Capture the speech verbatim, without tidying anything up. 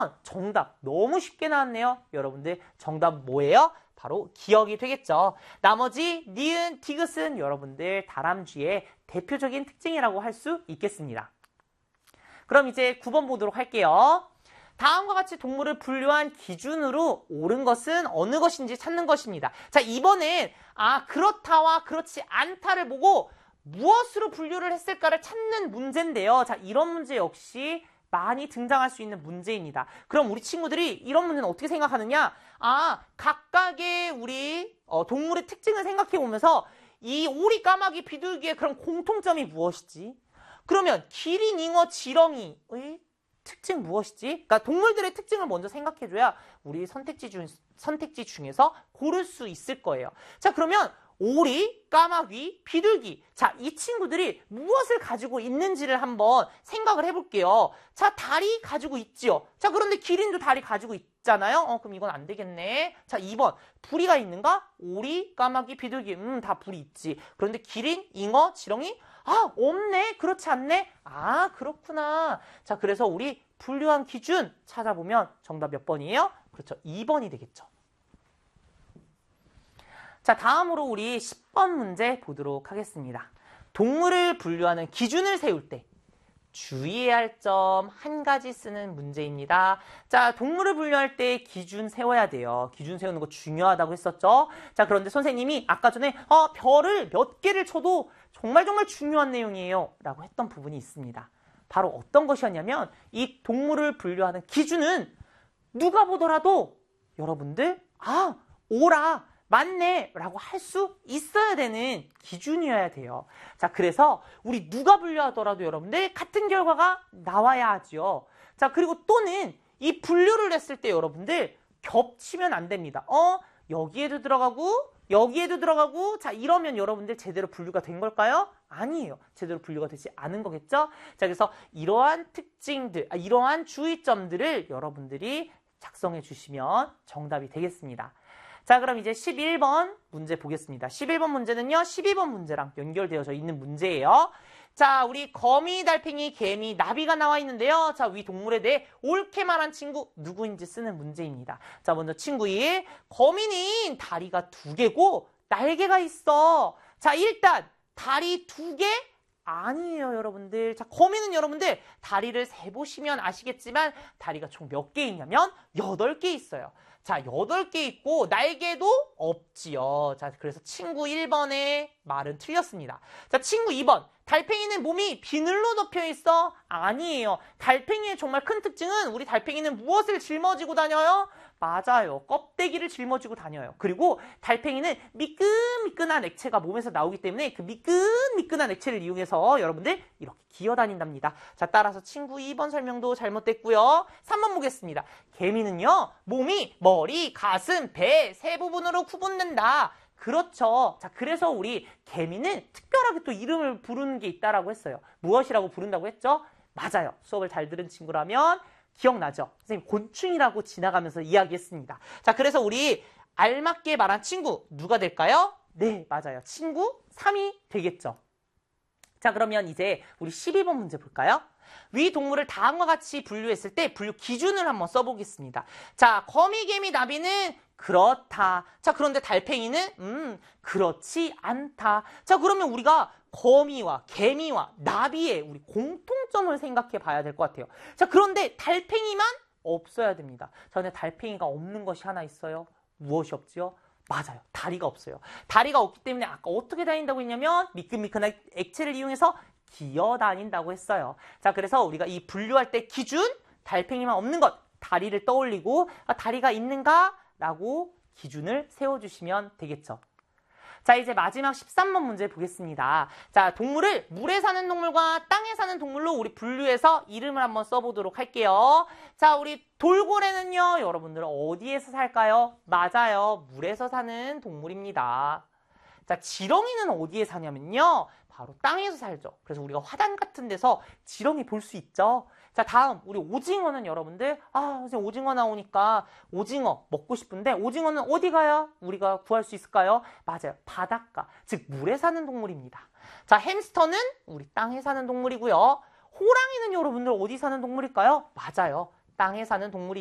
정답 너무 쉽게 나왔네요. 여러분들 정답 뭐예요? 바로 기억이 되겠죠. 나머지 니은, 디귿은 여러분들 다람쥐의 대표적인 특징이라고 할 수 있겠습니다. 그럼 이제 구 번 보도록 할게요. 다음과 같이 동물을 분류한 기준으로 옳은 것은 어느 것인지 찾는 것입니다. 자, 이번엔 아 그렇다와 그렇지 않다를 보고 무엇으로 분류를 했을까를 찾는 문제인데요. 자, 이런 문제 역시 많이 등장할 수 있는 문제입니다. 그럼 우리 친구들이 이런 문제는 어떻게 생각하느냐? 아, 각각의 우리 어, 동물의 특징을 생각해 보면서 이 오리, 까마귀, 비둘기의 그런 공통점이 무엇이지? 그러면 기린, 잉어, 지렁이의 특징 무엇이지? 그러니까 동물들의 특징을 먼저 생각해줘야 우리 선택지 중, 선택지 중에서 고를 수 있을 거예요. 자, 그러면 오리, 까마귀, 비둘기. 자, 이 친구들이 무엇을 가지고 있는지를 한번 생각을 해볼게요. 자, 다리 가지고 있지요. 자, 그런데 기린도 다리 가지고 있잖아요. 어, 그럼 이건 안 되겠네. 자, 이 번. 부리가 있는가? 오리, 까마귀, 비둘기. 음, 다 부리 있지. 그런데 기린, 잉어, 지렁이? 아, 없네. 그렇지 않네. 아, 그렇구나. 자, 그래서 우리 분류한 기준 찾아보면 정답 몇 번이에요? 그렇죠. 이 번이 되겠죠. 자, 다음으로 우리 십 번 문제 보도록 하겠습니다. 동물을 분류하는 기준을 세울 때 주의해야 할 점 한 가지 쓰는 문제입니다. 자, 동물을 분류할 때 기준 세워야 돼요. 기준 세우는 거 중요하다고 했었죠. 자, 그런데 선생님이 아까 전에 어, 별을 몇 개를 쳐도 정말 정말 중요한 내용이에요 라고 했던 부분이 있습니다. 바로 어떤 것이었냐면 이 동물을 분류하는 기준은 누가 보더라도 여러분들 아, 오라, 맞네 라고 할 수 있어야 되는 기준이어야 돼요. 자, 그래서 우리 누가 분류하더라도 여러분들 같은 결과가 나와야 하죠. 자, 그리고 또는 이 분류를 했을 때 여러분들 겹치면 안 됩니다. 어? 여기에도 들어가고 여기에도 들어가고 자, 이러면 여러분들 제대로 분류가 된 걸까요? 아니에요. 제대로 분류가 되지 않은 거겠죠? 자, 그래서 이러한 특징들, 아, 이러한 주의점들을 여러분들이 작성해 주시면 정답이 되겠습니다. 자, 그럼 이제 십일 번 문제 보겠습니다. 십일 번 문제는요, 십이 번 문제랑 연결되어져 있는 문제예요. 자, 우리 거미, 달팽이, 개미, 나비가 나와 있는데요. 자, 위 동물에 대해 옳게 말한 친구 누구인지 쓰는 문제입니다. 자, 먼저 친구 일. 거미는 다리가 두 개고 날개가 있어. 자, 일단 다리 두 개? 아니에요, 여러분들. 자, 거미는 여러분들 다리를 세보시면 아시겠지만 다리가 총 몇 개 있냐면 여덟 개 있어요. 자, 여덟 개 있고 날개도 없지요. 자, 그래서 친구 일 번의 말은 틀렸습니다. 자, 친구 이 번. 달팽이는 몸이 비늘로 덮여 있어? 아니에요. 달팽이의 정말 큰 특징은 우리 달팽이는 무엇을 짊어지고 다녀요? 맞아요. 껍데기를 짊어지고 다녀요. 그리고 달팽이는 미끈미끈한 액체가 몸에서 나오기 때문에 그 미끈미끈한 액체를 이용해서 여러분들 이렇게 기어다닌답니다. 자, 따라서 친구 이 번 설명도 잘못됐고요. 삼 번 보겠습니다. 개미는요, 몸이 머리, 가슴, 배 세 부분으로 구분된다. 그렇죠. 자, 그래서 우리 개미는 특별하게 또 이름을 부르는 게 있다라고 했어요. 무엇이라고 부른다고 했죠? 맞아요. 수업을 잘 들은 친구라면 기억나죠? 선생님 곤충이라고 지나가면서 이야기했습니다. 자, 그래서 우리 알맞게 말한 친구 누가 될까요? 네, 맞아요. 친구 삼이 되겠죠. 자, 그러면 이제 우리 십이 번 문제 볼까요? 위 동물을 다음과 같이 분류했을 때 분류 기준을 한번 써보겠습니다. 자, 거미, 개미, 나비는 그렇다. 자, 그런데 달팽이는 음, 그렇지 않다. 자, 그러면 우리가 거미와 개미와 나비의 우리 공통점을 생각해 봐야 될 것 같아요. 자, 그런데 달팽이만 없어야 됩니다. 자, 근데 달팽이가 없는 것이 하나 있어요. 무엇이 없지요? 맞아요. 다리가 없어요. 다리가 없기 때문에 아까 어떻게 다닌다고 했냐면 미끈미끈한 액체를 이용해서 기어다닌다고 했어요. 자, 그래서 우리가 이 분류할 때 기준, 달팽이만 없는 것, 다리를 떠올리고 아, 다리가 있는가? 라고 기준을 세워주시면 되겠죠. 자, 이제 마지막 십삼 번 문제 보겠습니다. 자, 동물을 물에 사는 동물과 땅에 사는 동물로 우리 분류해서 이름을 한번 써보도록 할게요. 자, 우리 돌고래는요, 여러분들 어디에서 살까요? 맞아요. 물에서 사는 동물입니다. 자, 지렁이는 어디에 사냐면요, 바로 땅에서 살죠. 그래서 우리가 화단 같은 데서 지렁이 볼 수 있죠. 자, 다음 우리 오징어는 여러분들 아, 선생님 오징어 나오니까 오징어 먹고 싶은데 오징어는 어디 가야 우리가 구할 수 있을까요? 맞아요. 바닷가, 즉 물에 사는 동물입니다. 자, 햄스터는 우리 땅에 사는 동물이고요. 호랑이는 여러분들 어디 사는 동물일까요? 맞아요. 땅에 사는 동물이